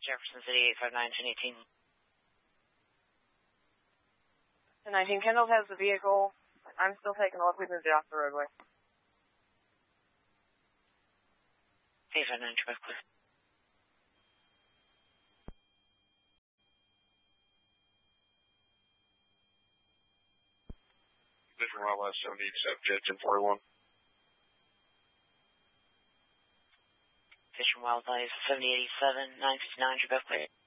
Jefferson City 859 1018. 1019 Kendall has the vehicle. I'm still taking a look. We moved it off the roadway. 859 Quebec, please. Vision Wildlife 77 Jet 1041. Vision Wildlife 7087 959 Quebec, please.